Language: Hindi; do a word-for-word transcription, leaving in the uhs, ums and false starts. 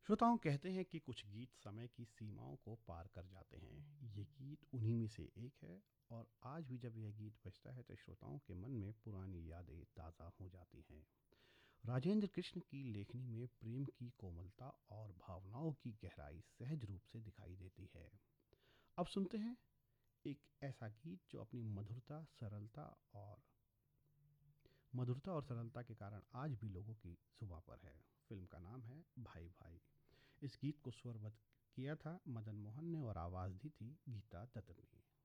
श्रोताओं कहते हैं कि कुछ गीत समय की सीमाओं को पार कर जाते हैं। ये गीत उन्हीं में से एक है। और आज भी जब यह गीत बजता है तो श्रोताओं के मन में पुरानी यादें ताज़ा हो जाती हैं। राजेंद्र कृष्ण की लेखनी में प्रेम की कोमलता और भावनाओं की गहराई सहज रूप से दिखाई देती है। अब सुनते हैं एक ऐसा गीत जो अपनी मधुरता सरलता और मधुरता और सरलता के कारण आज भी लोगों की जुबां पर है। फिल्म का नाम है भाई भाई। इस गीत को स्वरबद्ध किया था मदन मोहन ने और आवाज़ दी थी गीता दत्त ने।